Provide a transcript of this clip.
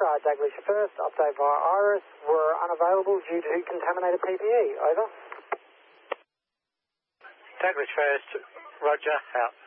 Foxtrot, Daglish First, update via Iris, were unavailable due to contaminated PPE. Over. Daglish First, Roger, out.